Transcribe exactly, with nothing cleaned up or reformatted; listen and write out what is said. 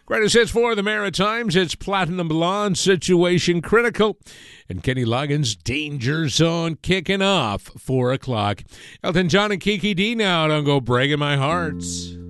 Greatest hits for the Maritimes. It's Platinum Blonde, Situation Critical. And Kenny Loggins, Danger Zone, kicking off four o'clock. Elton John and Kiki D now. Don't go breaking my hearts.